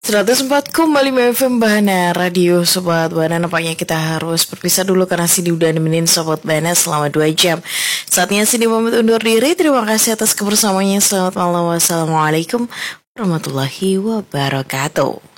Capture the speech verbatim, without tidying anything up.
seratus empat koma lima F M Bahana Radio Sobat Bahana. Nampaknya kita harus berpisah dulu karena Cindy udah nemenin Sobat Bahana selama dua jam. Saatnya Cindy pamit undur diri. Terima kasih atas kebersamaannya. Selamat malam. Wassalamualaikum warahmatullahi wabarakatuh.